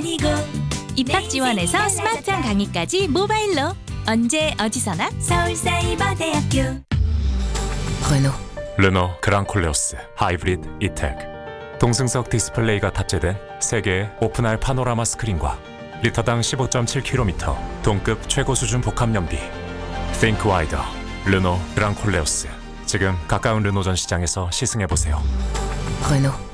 아니고 입학 지원에서 스마트한 강의까지 모바일로 언제 어디서나 서울사이버대학교 르노 그랑콜레오스 하이브리드 이텍. 동승석 디스플레이가 탑재된 세계의 오픈할 파노라마 스크린과 리터당 15.7km 동급 최고 수준 복합 연비. Think Wider 르노 그랑콜레오스. 지금 가까운 르노 전 시장에서 시승해보세요.